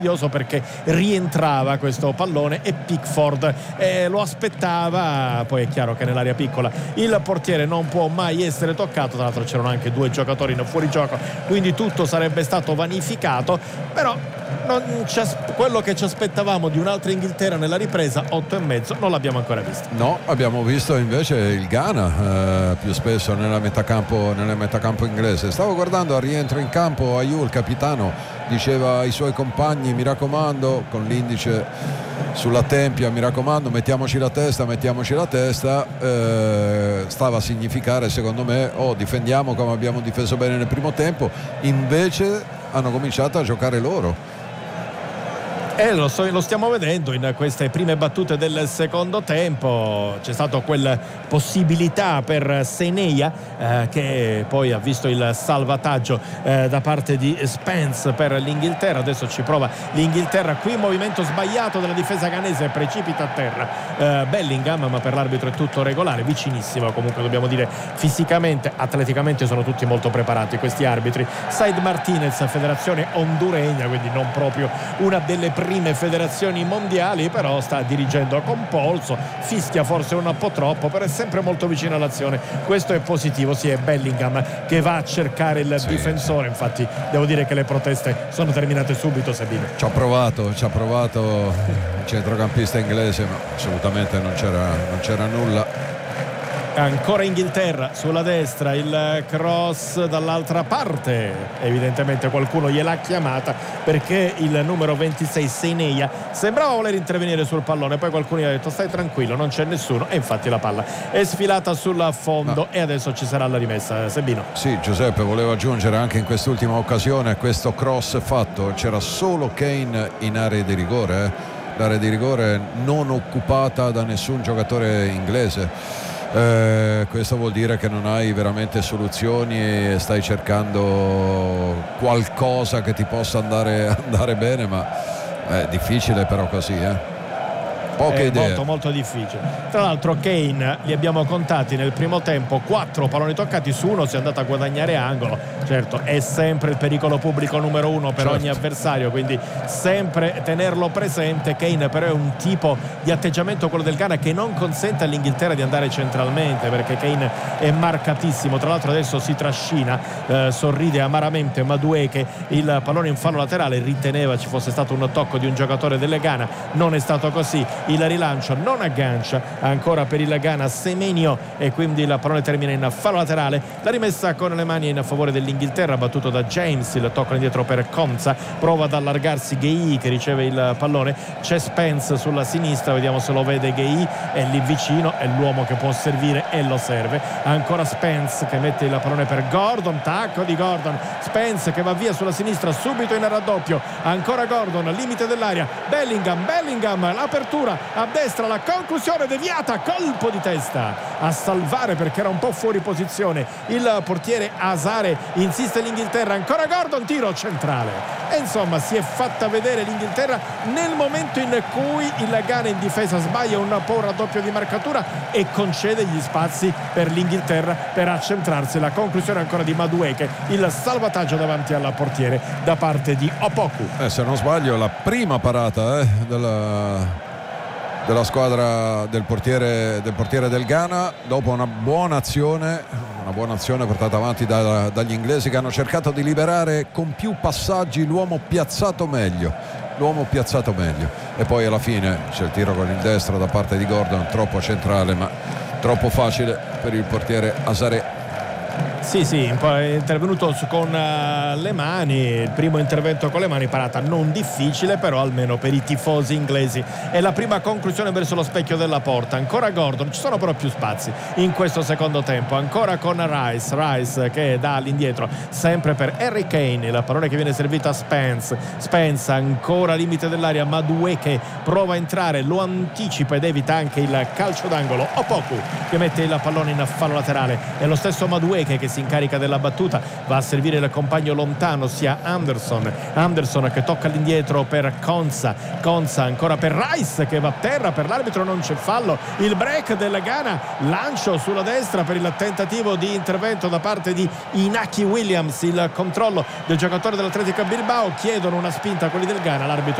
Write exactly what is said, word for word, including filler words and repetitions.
perché rientrava questo pallone e Pickford eh, lo aspettava. Poi è chiaro che nell'area piccola il portiere non può mai essere toccato, tra l'altro c'erano anche due giocatori in fuorigioco, quindi tutto sarebbe stato vanificato. Però non ci, quello che ci aspettavamo di un'altra Inghilterra nella ripresa, otto e mezzo, non l'abbiamo ancora visto. No, abbiamo visto invece il Ghana eh, più spesso nella metacampo, nella metacampo inglese. Stavo guardando al rientro in campo, Ayew, il capitano, diceva ai suoi compagni: mi raccomando, con l'indice sulla tempia, mi raccomando, mettiamoci la testa, mettiamoci la testa. Eh, stava a significare, secondo me, oh, difendiamo come abbiamo difeso bene nel primo tempo. Invece hanno cominciato a giocare loro. Eh, lo, so, lo stiamo vedendo in queste prime battute del secondo tempo. C'è stata quella possibilità per Seneia eh, che poi ha visto il salvataggio eh, da parte di Spence per l'Inghilterra. Adesso ci prova l'Inghilterra, qui movimento sbagliato della difesa ghanese, precipita a terra eh, Bellingham, ma per l'arbitro è tutto regolare, vicinissimo comunque, dobbiamo dire, fisicamente, atleticamente sono tutti molto preparati questi arbitri. Said Martinez, federazione honduregna, quindi non proprio una delle prime federazioni mondiali, però sta dirigendo con polso, fischia forse un po' troppo, però è sempre molto vicino all'azione, questo è positivo. Sì, è Bellingham che va a cercare il sì, difensore, infatti devo dire che le proteste sono terminate subito. Sabino ci ha provato, ci ha provato il centrocampista inglese, ma assolutamente non c'era, non c'era nulla. Ancora Inghilterra sulla destra, il cross dall'altra parte, evidentemente qualcuno gliel'ha chiamata perché il numero ventisei Seneia sembrava voler intervenire sul pallone, poi qualcuno gli ha detto stai tranquillo, non c'è nessuno, e infatti la palla è sfilata sul fondo. No. E adesso ci sarà la rimessa. Sebino. Sì, Giuseppe, volevo aggiungere anche in quest'ultima occasione questo cross fatto, c'era solo Kane in area di rigore, eh? l'area di rigore non occupata da nessun giocatore inglese. Eh, questo vuol dire che non hai veramente soluzioni e stai cercando qualcosa che ti possa andare, andare bene, ma è difficile però così, eh. Poche è idee. molto molto difficile. Tra l'altro Kane li abbiamo contati nel primo tempo, quattro palloni toccati, su uno si è andato a guadagnare angolo. Certo, è sempre il pericolo pubblico numero uno per certo. ogni avversario, quindi sempre tenerlo presente. Kane però è un tipo di atteggiamento, quello del Ghana, che non consente all'Inghilterra di andare centralmente, perché Kane è marcatissimo. Tra l'altro adesso si trascina, eh, sorride amaramente Madueke, il pallone in fallo laterale, riteneva ci fosse stato un tocco di un giocatore del Ghana, non è stato così. Il rilancio non aggancia ancora per il Ghana Semenyo, e quindi il pallone termina in fallo laterale. La rimessa con le mani in favore dell'Inghilterra, battuto da James, il tocco indietro per Konza, prova ad allargarsi Gueye che riceve il pallone, c'è Spence sulla sinistra, vediamo se lo vede Gueye, è lì vicino, è l'uomo che può servire e lo serve. Ancora Spence che mette il pallone per Gordon, tacco di Gordon, Spence che va via sulla sinistra subito in raddoppio, ancora Gordon, limite dell'area, Bellingham, Bellingham, l'apertura a destra, la conclusione deviata, colpo di testa a salvare perché era un po' fuori posizione il portiere Azare. Insiste l'Inghilterra, ancora Gordon, tiro centrale, e insomma si è fatta vedere l'Inghilterra nel momento in cui il Ghana in difesa sbaglia un po' un raddoppio di marcatura e concede gli spazi per l'Inghilterra per accentrarsi. La conclusione ancora di Madueke, il salvataggio davanti al portiere da parte di Opoku. Eh, se non sbaglio la prima parata eh, della della squadra del portiere del portiere del Ghana, dopo una buona azione una buona azione portata avanti da, dagli inglesi, che hanno cercato di liberare con più passaggi l'uomo piazzato meglio l'uomo piazzato meglio e poi alla fine c'è il tiro con il destro da parte di Gordon, troppo centrale ma troppo facile per il portiere Azare. Sì, sì, un po' è intervenuto con uh, le mani, il primo intervento con le mani, parata non difficile però almeno per i tifosi inglesi. È la prima conclusione verso lo specchio della porta, ancora Gordon, ci sono però più spazi in questo secondo tempo, ancora con Rice, Rice che dà all'indietro sempre per Harry Kane, il pallone che viene servito a Spence, Spence ancora limite dell'area, Madueke prova a entrare, lo anticipa ed evita anche il calcio d'angolo. Opoku che mette il pallone in fallo laterale, è lo stesso Madueke Madueke che si incarica della battuta, va a servire il compagno lontano sia Anderson Anderson che tocca all'indietro per Konsa Konsa ancora per Rice che va a terra, per l'arbitro non c'è fallo, il break del Ghana, lancio sulla destra per il tentativo di intervento da parte di Inaki Williams, il controllo del giocatore dell'Athletic Bilbao, chiedono una spinta quelli del Ghana, l'arbitro